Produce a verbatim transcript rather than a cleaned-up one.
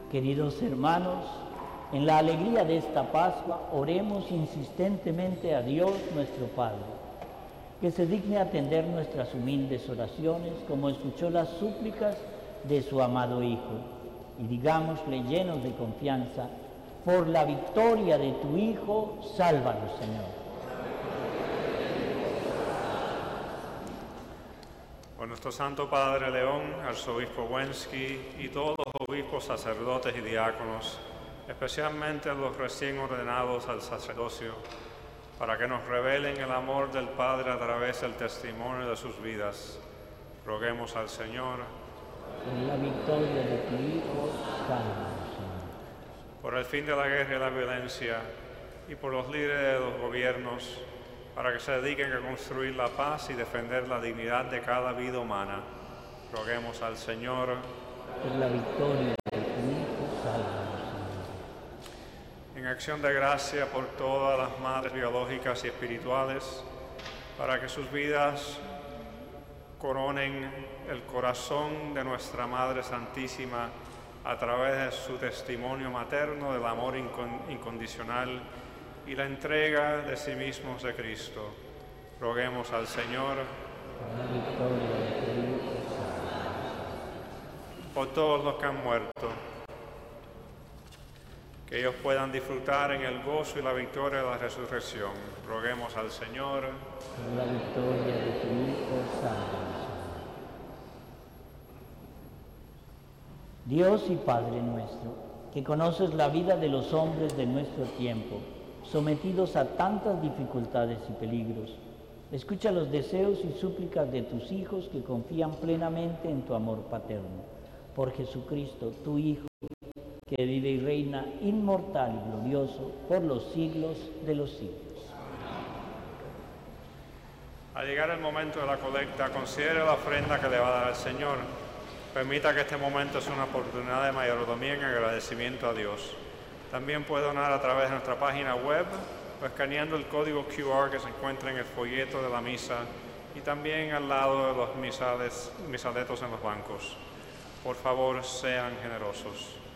Queridos hermanos, en la alegría de esta Pascua, oremos insistentemente a Dios nuestro Padre, que se digne atender nuestras humildes oraciones, como escuchó las súplicas de su amado Hijo. Y digámosle llenos de confianza: por la victoria de tu Hijo, sálvanos, Señor. Por nuestro Santo Padre León, Arzobispo Wensky y todos los obispos, sacerdotes y diáconos, especialmente los recién ordenados al sacerdocio, para que nos revelen el amor del Padre a través del testimonio de sus vidas. Roguemos al Señor. Por la victoria de tu Hijo, sálvanos, Señor. Por el fin de la guerra y la violencia, y por los líderes de los gobiernos, para que se dediquen a construir la paz y defender la dignidad de cada vida humana. Roguemos al Señor. Por la victoria de tu Hijo, sálvanos, Señor. En acción de gracia por todas las madres biológicas y espirituales, para que sus vidas coronen el corazón de nuestra Madre Santísima a través de su testimonio materno del amor incondicional y la entrega de sí mismos de Cristo. Roguemos al Señor. Por todos los que han muerto, que ellos puedan disfrutar en el gozo y la victoria de la resurrección. Roguemos al Señor. Por la victoria de tu Hijo, sálvanos, Señor. Dios y Padre nuestro, que conoces la vida de los hombres de nuestro tiempo, sometidos a tantas dificultades y peligros, escucha los deseos y súplicas de tus hijos que confían plenamente en tu amor paterno. Por Jesucristo, tu Hijo, que vive y reina inmortal y glorioso por los siglos de los siglos. Al llegar el momento de la colecta, considere la ofrenda que le va a dar al Señor. Permita que este momento sea una oportunidad de mayordomía en agradecimiento a Dios. También puede donar a través de nuestra página web o escaneando el código Q R que se encuentra en el folleto de la misa y también al lado de los misales, misaletos en los bancos. Por favor, sean generosos.